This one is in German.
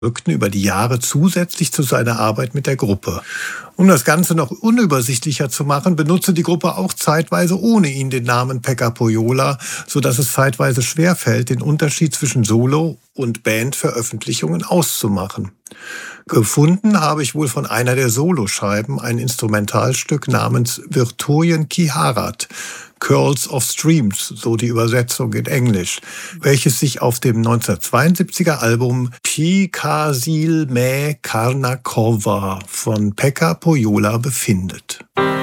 wirkten über die Jahre zusätzlich zu seiner Arbeit mit der Gruppe. Um das Ganze noch unübersichtlicher zu machen, benutzte die Gruppe auch zeitweise ohne ihn den Namen Pekka Pohjola, sodass es zeitweise schwerfällt, den Unterschied zwischen Solo- und Bandveröffentlichungen auszumachen. Gefunden habe ich wohl von einer der Soloscheiben ein Instrumentalstück namens Virtojen Kiharat, Curls of Streams, so die Übersetzung in Englisch, welches sich auf dem 1972er Album Pikasil Me Karnakova von Pekka Pohjola befindet.